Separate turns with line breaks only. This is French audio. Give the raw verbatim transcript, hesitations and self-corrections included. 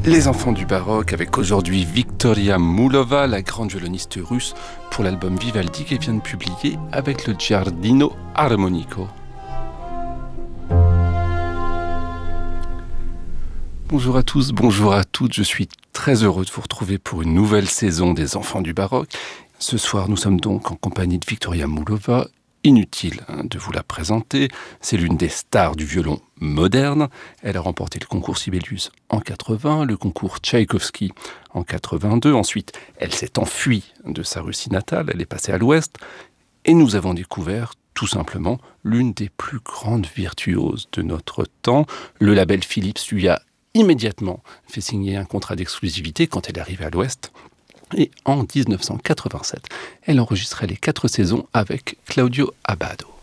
Les enfants du baroque avec aujourd'hui Victoria Moulova, la grande violoniste russe, pour l'album Vivaldi qu'elle vient de publier avec le Giardino Armonico. Bonjour à tous, bonjour à toutes, je suis très heureux de vous retrouver pour une nouvelle saison des enfants du baroque. Ce soir, nous sommes donc en compagnie de Victoria Moulova. Inutile hein, de vous la présenter, c'est l'une des stars du violon moderne. Elle a remporté le concours Sibelius en quatre-vingts, le concours Tchaïkovski en quatre-vingt-deux. Ensuite, elle s'est enfuie de sa Russie natale, elle est passée à l'ouest. Et nous avons découvert tout simplement l'une des plus grandes virtuoses de notre temps. Le label Philips lui a immédiatement fait signer un contrat d'exclusivité quand elle est arrivée à l'ouest. Et en dix-neuf cent quatre-vingt-sept, elle enregistrait les quatre saisons avec Claudio Abbado.